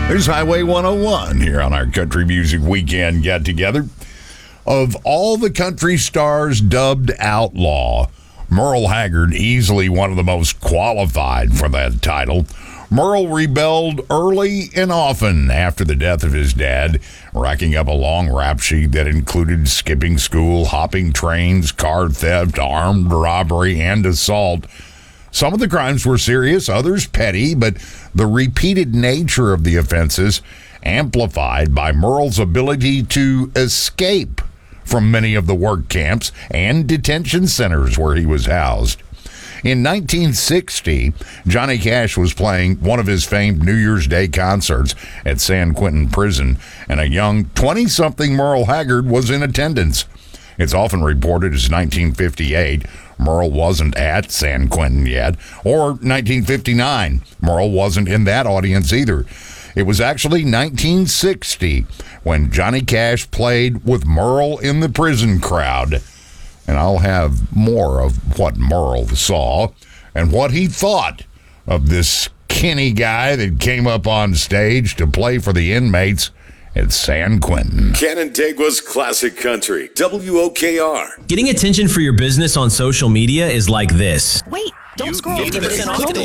There's Highway 101 here on our Country Music Weekend get-together. Of all the country stars dubbed outlaw, Merle Haggard, easily one of the most qualified for that title. Merle rebelled early and often after the death of his dad, racking up a long rap sheet that included skipping school, hopping trains, car theft, armed robbery, and assault. Some of the crimes were serious, others petty, but the repeated nature of the offenses amplified by Merle's ability to escape from many of the work camps and detention centers where he was housed. In 1960, Johnny Cash was playing one of his famed New Year's Day concerts at San Quentin Prison, and a young 20-something Merle Haggard was in attendance. It's often reported as 1958. Merle wasn't at San Quentin yet, or 1959. Merle wasn't in that audience either. It was actually 1960 when Johnny Cash played with Merle in the prison crowd. And I'll have more of what Merle saw and what he thought of this skinny guy that came up on stage to play for the inmates at San Quentin. Canandaigua's Classic Country, WOKR. Getting attention for your business on social media is like this. Wait, don't scroll. 50%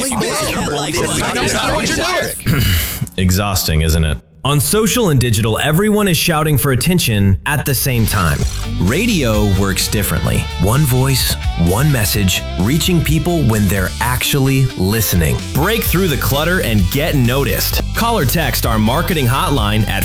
off. Exhausting, isn't it? On social and digital, everyone is shouting for attention at the same time. Radio works differently. One voice, one message, reaching people when they're actually listening. Break through the clutter and get noticed. Call or text our marketing hotline at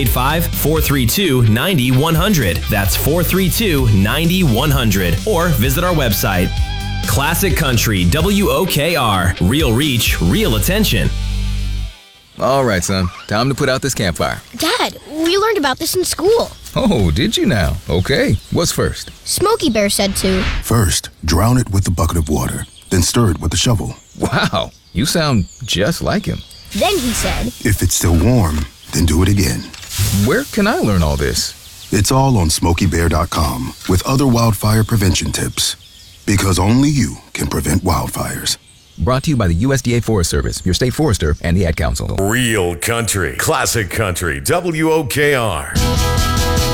585-432-9100. That's 432-9100. Or visit our website. Classic Country, WOKR. Real reach, real attention. All right, son. Time to put out this campfire. Dad, we learned about this in school. Oh, did you now? Okay. What's first? Smokey Bear said to. First, drown it with a bucket of water, then stir it with a shovel. Wow, you sound just like him. Then he said, If it's still warm, then do it again. Where can I learn all this? It's all on SmokeyBear.com with other wildfire prevention tips. Because only you can prevent wildfires. Brought to you by the USDA Forest Service, your state forester, and the Ad Council. Real country, classic country, WOKR.